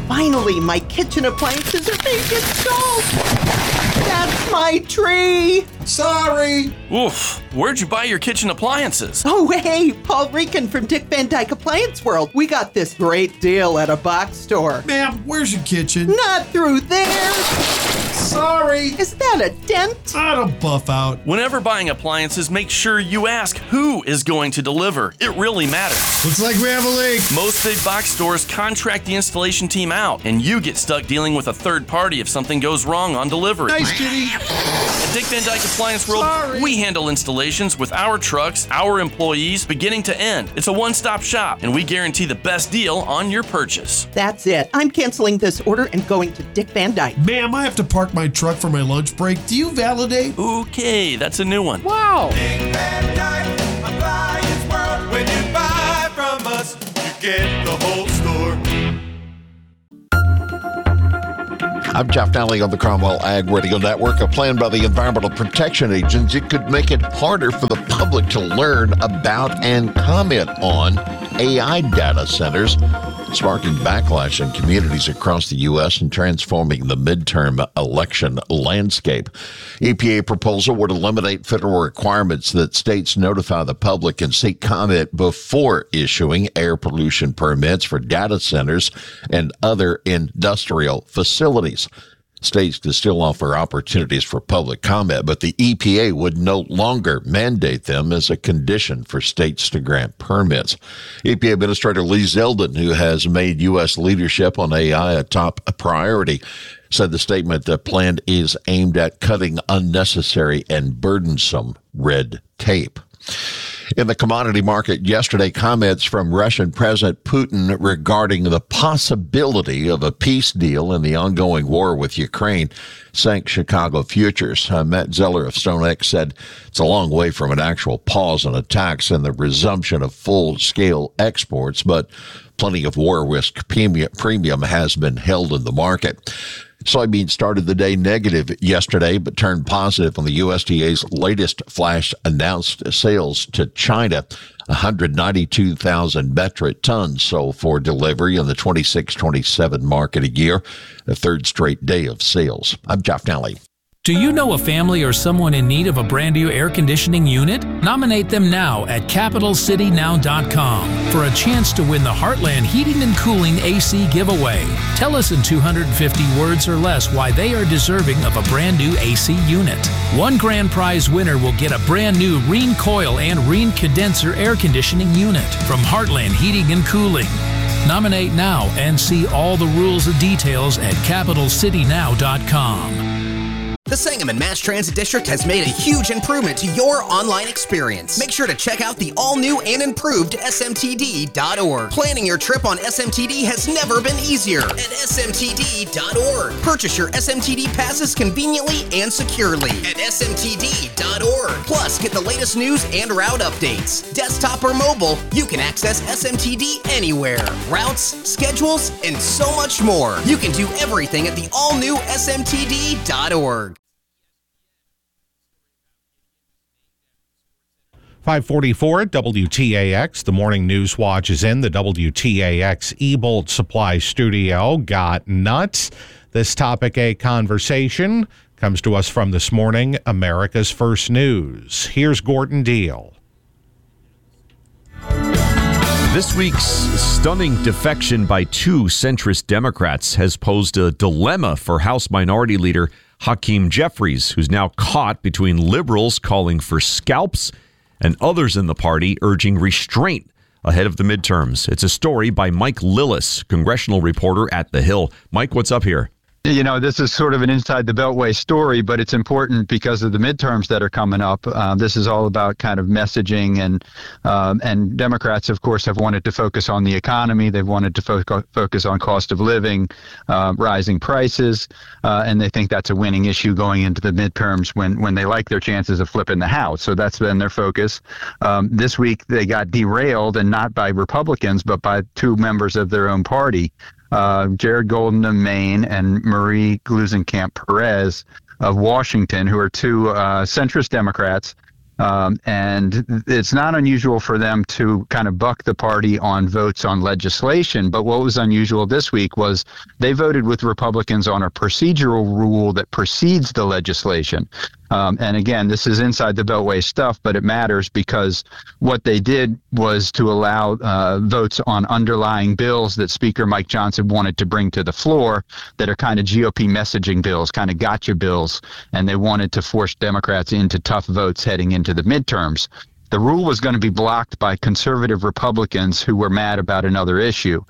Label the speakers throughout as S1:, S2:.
S1: Finally, my kitchen appliances are being installed. That's my tree.
S2: Sorry.
S3: Oof, where'd you buy your kitchen appliances?
S1: Oh, hey, Paul Rican from Dick Van Dyke Appliance World. We got this great deal at a box store.
S2: Ma'am, where's your kitchen?
S1: Not through there.
S2: Sorry.
S1: Is that a dent?
S2: I'll buff out.
S3: Whenever buying appliances, make sure you ask who is going to deliver. It really matters.
S2: Looks like we have a leak.
S3: Most big box stores contract the installation team out, and you get stuck dealing with a third party if something goes wrong on delivery.
S2: Nice, Kitty.
S3: At Dick Van Dyke Appliance World, we handle installations with our trucks, our employees, beginning to end. It's a one-stop shop, and we guarantee the best deal on your purchase.
S1: That's it. I'm canceling this order and going to Dick Van Dyke.
S2: Ma'am, I have to park my truck for my lunch break. Do you validate?
S3: Okay, that's a new one.
S1: Wow.
S4: Dick Van Dyke Appliance World. When you buy from us, you get the whole store.
S5: I'm Jeff Nally on the Cromwell Ag Radio Network. A plan by the Environmental Protection Agency could make it harder for the public to learn about and comment on AI data centers, sparking backlash in communities across the U.S. and transforming the midterm election landscape. EPA proposal would eliminate federal requirements that states notify the public and seek comment before issuing air pollution permits for data centers and other industrial facilities. States could still offer opportunities for public comment, but the EPA would no longer mandate them as a condition for states to grant permits. EPA Administrator Lee Zeldin, who has made U.S. leadership on AI a top priority, said the statement that plan is aimed at cutting unnecessary and burdensome red tape. In the commodity market yesterday, comments from Russian President Putin regarding the possibility of a peace deal in the ongoing war with Ukraine sank Chicago futures. Matt Zeller of StoneX said it's a long way from an actual pause in attacks and the resumption of full-scale exports, but plenty of war risk premium has been held in the market. Soybeans started the day negative yesterday, but turned positive on the USDA's latest flash announced sales to China. 192,000 metric tons sold for delivery in the 26-27 market year, the third straight day of sales. I'm Jeff Nally.
S6: Do you know a family or someone in need of a brand new air conditioning unit? Nominate them now at CapitalCityNow.com for a chance to win the Heartland Heating and Cooling AC giveaway. Tell us in 250 words or less why they are deserving of a brand new AC unit. One grand prize winner will get a brand new Rheem Coil and Rheem Condenser air conditioning unit from Heartland Heating and Cooling. Nominate now and see all the rules and details at CapitalCityNow.com.
S7: The Sangamon Mass Transit District has made a huge improvement to your online experience. Make sure to check out the all-new and improved smtd.org. Planning your trip on SMTD has never been easier at smtd.org. Purchase your SMTD passes conveniently and securely at smtd.org. Plus, get the latest news and route updates. Desktop or mobile, you can access SMTD anywhere. Routes, schedules, and so much more. You can do everything at the all-new smtd.org.
S8: 544 WTAX. The Morning News Watch is in the WTAX Ebolt Supply Studio. Got nuts. This topic, a conversation, comes to us from this morning, America's First News. Here's Gordon Deal.
S9: This week's stunning defection by two centrist Democrats has posed a dilemma for House Minority Leader Hakeem Jeffries, who's now caught between liberals calling for scalps and others in the party urging restraint ahead of the midterms. It's a story by Mike Lillis, congressional reporter at The Hill. Mike, what's up here?
S10: You know, this is sort of an inside the Beltway story, but it's important because of the midterms that are coming up. This is all about kind of messaging, and Democrats, of course, have wanted to focus on the economy. They've wanted to focus on cost of living, rising prices, and they think that's a winning issue going into the midterms when they like their chances of flipping the House. So that's been their focus. This week, they got derailed, and not by Republicans, but by two members of their own party. Jared Golden of Maine and Marie Gluesenkamp Perez of Washington, who are two centrist Democrats And it's not unusual for them to kind of buck the party on votes on legislation. But what was unusual this week was they voted with Republicans on a procedural rule that precedes the legislation. And again, this is inside the Beltway stuff, but it matters because what they did was to allow votes on underlying bills that Speaker Mike Johnson wanted to bring to the floor that are kind of GOP messaging bills, kind of gotcha bills, and they wanted to force Democrats into tough votes heading into the midterms. The rule was going to be blocked by conservative Republicans who were mad about another issue.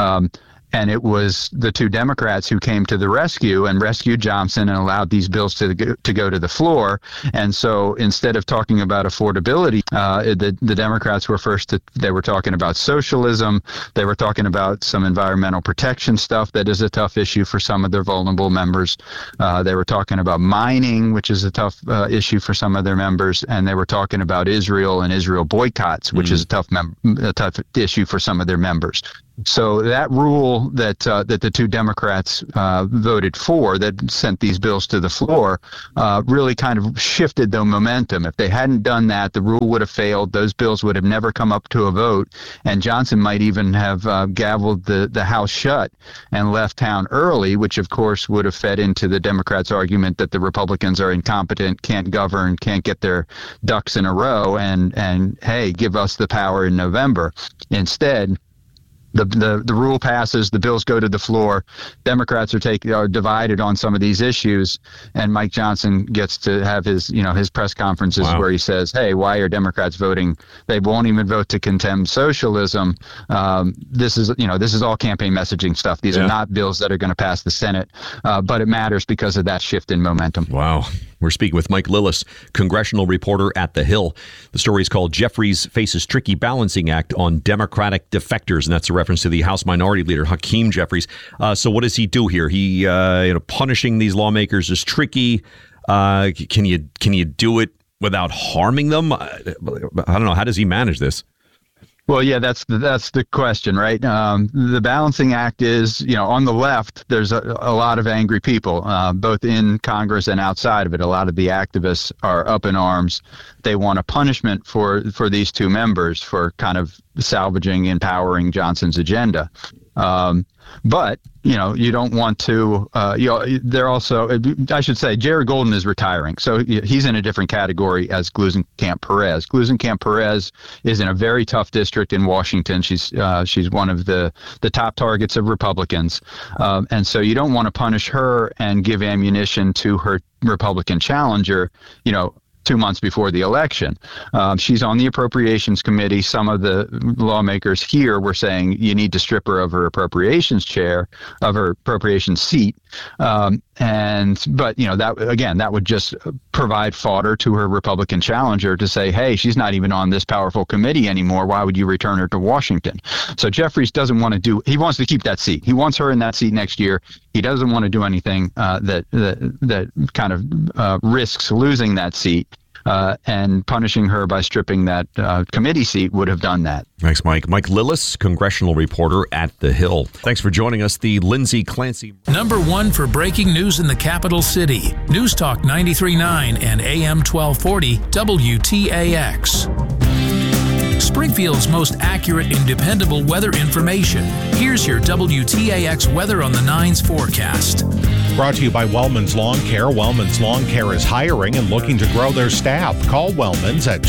S10: And it was the two Democrats who came to the rescue and rescued Johnson and allowed these bills to go to the floor. And so instead of talking about affordability, the Democrats were they were talking about socialism. They were talking about some environmental protection stuff that is a tough issue for some of their vulnerable members. They were talking about mining, which is a tough issue for some of their members. And they were talking about Israel and Israel boycotts, which is a tough issue for some of their members. So that rule that the two Democrats voted for that sent these bills to the floor really kind of shifted the momentum. If they hadn't done that, the rule would have failed. Those bills would have never come up to a vote, and Johnson might even have gavelled the House shut and left town early, which of course would have fed into the Democrats' argument that the Republicans are incompetent, can't govern, can't get their ducks in a row, and hey, give us the power in November. Instead, the rule passes, the bills go to the floor. Democrats are divided on some of these issues, and Mike Johnson gets to have his press conferences where he says, "Hey, why are Democrats voting? They won't even vote to condemn socialism. This is all campaign messaging stuff. These are not bills that are going to pass the Senate, but it matters because of that shift in momentum."
S9: Wow. We're speaking with Mike Lillis, congressional reporter at The Hill. The story is called Jeffries Faces Tricky Balancing Act on Democratic Defectors, and that's a reference to the House Minority Leader, Hakeem Jeffries. So what does he do here? He, punishing these lawmakers is tricky. Can you do it without harming them? I don't know. How does he manage this?
S10: Well, yeah, that's the question, right? The balancing act is, on the left, there's a lot of angry people, both in Congress and outside of it. A lot of the activists are up in arms. They want a punishment for these two members for kind of salvaging, empowering Johnson's agenda. But, you don't want to, they're also, I should say, Jared Golden is retiring. So he's in a different category as Gluesenkamp Perez. Gluesenkamp Perez is in a very tough district in Washington. She's one of the top targets of Republicans. And so you don't want to punish her and give ammunition to her Republican challenger, 2 months before the election. She's on the Appropriations Committee. Some of the lawmakers here were saying you need to strip her of her appropriations chair, of her appropriations seat. But that would just provide fodder to her Republican challenger to say, hey, she's not even on this powerful committee anymore. Why would you return her to Washington? So Jeffries doesn't want to he wants to keep that seat. He wants her in that seat next year. He doesn't want to do anything that kind of risks losing that seat. And punishing her by stripping that committee seat would have done that.
S9: Thanks, Mike. Mike Lillis, congressional reporter at The Hill. Thanks for joining us. The Lindsay Clancy.
S6: Number one for breaking news in the capital city. News Talk 93.9 and AM 1240 WTAX. Springfield's most accurate and dependable weather information. Here's your WTAX weather on the 9's forecast.
S8: Brought to you by Wellman's Lawn Care. Wellman's Lawn Care is hiring and looking to grow their staff. Call Wellman's at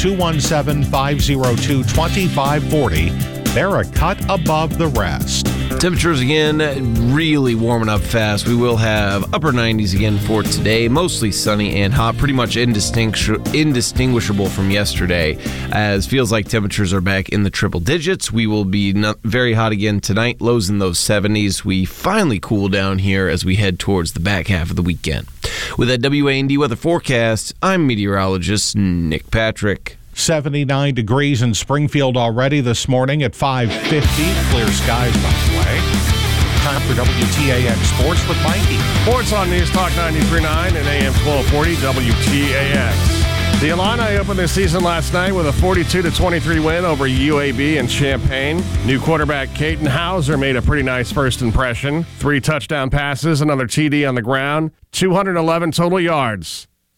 S8: 217-502-2540. They're a cut above the rest.
S11: Temperatures again really warming up fast. We will have upper 90s again for today. Mostly sunny and hot, pretty much indistinguishable from yesterday, as feels like temperatures are back in the triple digits. We will be very hot again tonight, lows in those 70s. We finally cool down here as we head towards the back half of the weekend. With that WA&D weather forecast, I'm meteorologist Nick Patrick.
S8: 79 degrees in Springfield already this morning at 5:50. Clear skies, by the way. Time for WTAX Sports with Mikey.
S12: Sports on News Talk 93.9 and AM 1240 WTAX. The Illini opened their season last night with a 42-23 win over UAB in Champaign. New quarterback Caden Hauser made a pretty nice first impression. 3 touchdown passes, another TD on the ground, 211 total yards.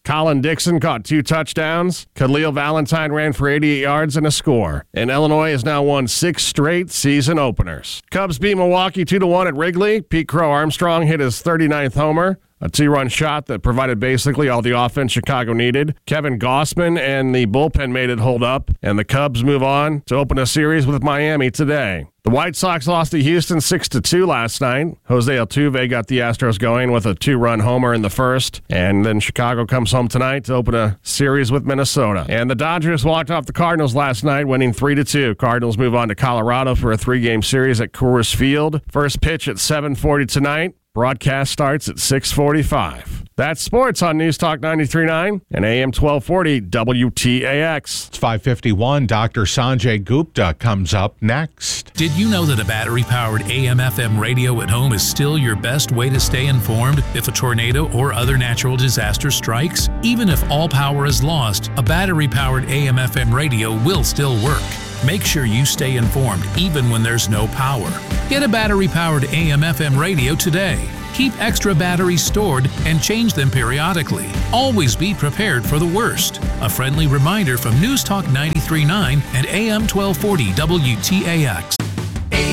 S12: Colin Dixon caught 2 touchdowns. Khalil Valentine ran for 88 yards and a score. And Illinois has now won 6 straight season openers. Cubs beat Milwaukee 2-1 at Wrigley. Pete Crow Armstrong hit his 39th homer. A 2-run shot that provided basically all the offense Chicago needed. Kevin Gossman and the bullpen made it hold up, and the Cubs move on to open a series with Miami today. The White Sox lost to Houston 6-2 last night. Jose Altuve got the Astros going with a 2-run homer in the first, and then Chicago comes home tonight to open a series with Minnesota. And the Dodgers walked off the Cardinals last night, winning 3-2. Cardinals move on to Colorado for a 3-game series at Coors Field. First pitch at 7:40 tonight. Broadcast starts at 6:45. That's sports on News Talk 93.9 and AM 1240 WTAX.
S8: It's 5:51. Dr. Sanjay Gupta comes up next.
S6: Did you know that a battery-powered AM/FM radio at home is still your best way to stay informed if a tornado or other natural disaster strikes? Even if all power is lost, a battery-powered AM/FM radio will still work. Make sure you stay informed even when there's no power. Get a battery-powered AM/FM radio today. Keep extra batteries stored and change them periodically. Always be prepared for the worst. A friendly reminder from News Talk 93.9 and AM 1240 WTAX.